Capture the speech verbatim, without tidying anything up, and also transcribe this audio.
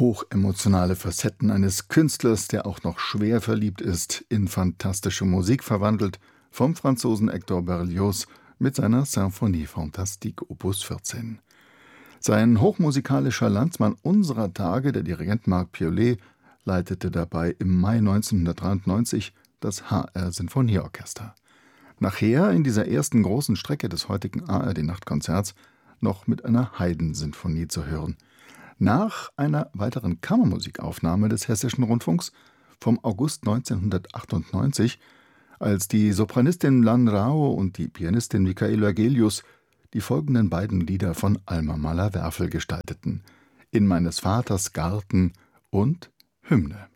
Hochemotionale Facetten eines Künstlers, der auch noch schwer verliebt ist, in fantastische Musik verwandelt, vom Franzosen Hector Berlioz mit seiner Symphonie Fantastique Opus vierzehn. Sein hochmusikalischer Landsmann unserer Tage, der Dirigent Marc Piollet, leitete dabei im Mai neunzehnhundertdreiundneunzig das H R-Sinfonieorchester. Nachher in dieser ersten großen Strecke des heutigen A R D-Nachtkonzerts noch mit einer Haydn-Sinfonie zu hören. Nach einer weiteren Kammermusikaufnahme des Hessischen Rundfunks vom August neunzehnhundertachtundneunzig, als die Sopranistin Lan Rao und die Pianistin Michaela Gelius die folgenden beiden Lieder von Alma Mahler-Werfel gestalteten: In meines Vaters Garten und Hymne.